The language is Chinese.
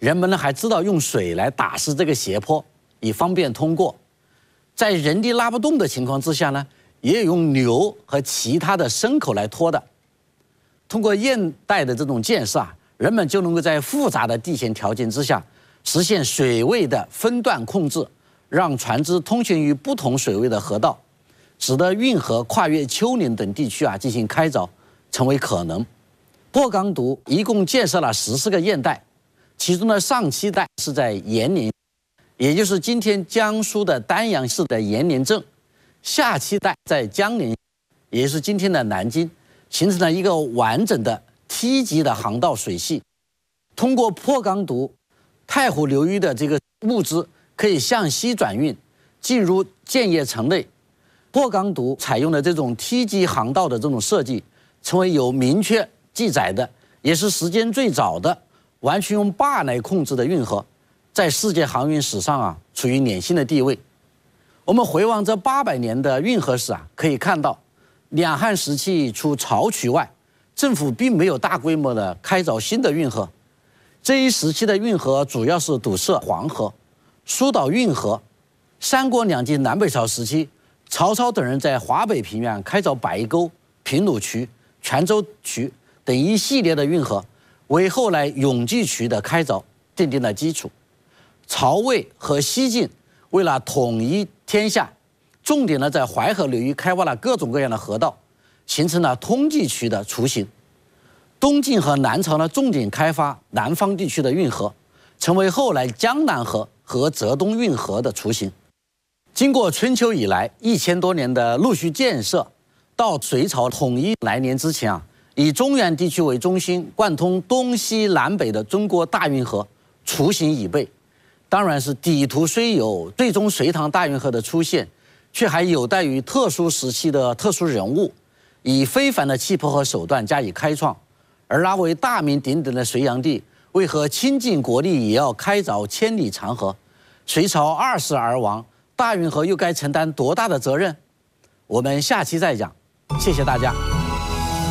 人们呢还知道用水来打湿这个斜坡，以方便通过。在人力拉不动的情况之下呢，也有用牛和其他的牲口来拖的。通过现代的这种建设啊，人们就能够在复杂的地形条件之下，实现水位的分段控制，让船只通行于不同水位的河道，使得运河跨越丘陵等地区啊进行开凿成为可能。破港堵一共建设了14个堰带，其中的上7带是在延年，也就是今天江苏的丹阳市的延年镇；下7带在江宁，也就是今天的南京，形成了一个完整的梯级的航道水系。通过破港堵，太湖流域的这个物资可以向西转运，进入建业城内。破港堵采用的这种梯级航道的这种设计，成为有明确记载的，也是时间最早的完全用坝来控制的运河，在世界航运史上啊处于领先的地位。我们回望这800年的运河史啊，可以看到，两汉时期除漕渠外，政府并没有大规模的开凿新的运河。这一时期的运河主要是堵塞黄河、疏导运河。三国两晋南北朝时期，曹操等人在华北平原开凿白沟、平鲁渠、泉州渠等一系列的运河，为后来永济渠的开凿奠定了基础。曹魏和西晋为了统一天下，重点呢在淮河流域开挖了各种各样的河道，形成了通济渠的雏形。东晋和南朝呢重点开发南方地区的运河，成为后来江南河和浙东运河的雏形。经过春秋以来1000多年的陆续建设，到隋朝统一来年之前啊，以中原地区为中心，贯通东西南北的中国大运河雏形已备。当然是底图虽有，最终隋唐大运河的出现，却还有待于特殊时期的特殊人物，以非凡的气魄和手段加以开创。而那位大名鼎鼎的隋炀帝，为何倾尽国力也要开凿千里长河？隋朝20而亡，大运河又该承担多大的责任？我们下期再讲，谢谢大家。